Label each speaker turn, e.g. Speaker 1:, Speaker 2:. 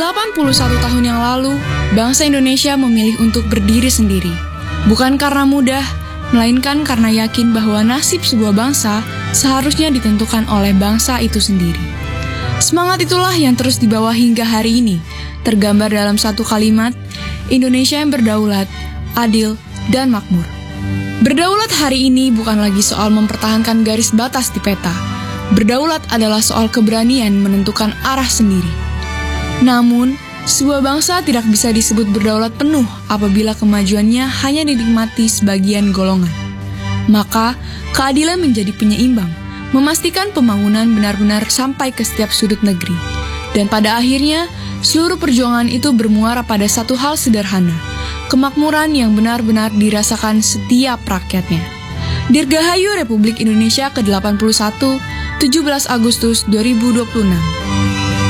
Speaker 1: 81 tahun yang lalu, bangsa Indonesia memilih untuk berdiri sendiri. Bukan karena mudah, melainkan karena yakin bahwa nasib sebuah bangsa seharusnya ditentukan oleh bangsa itu sendiri. Semangat itulah yang terus dibawa hingga hari ini, tergambar dalam satu kalimat, Indonesia yang berdaulat, adil, dan makmur. Berdaulat hari ini bukan lagi soal mempertahankan garis batas di peta. Berdaulat adalah soal keberanian menentukan arah sendiri. Namun, sebuah bangsa tidak bisa disebut berdaulat penuh apabila kemajuannya hanya dinikmati sebagian golongan. Maka, keadilan menjadi penyeimbang, memastikan pembangunan benar-benar sampai ke setiap sudut negeri. Dan pada akhirnya, seluruh perjuangan itu bermuara pada satu hal sederhana, kemakmuran yang benar-benar dirasakan setiap rakyatnya. Dirgahayu Republik Indonesia ke-81, 17 Agustus 2026.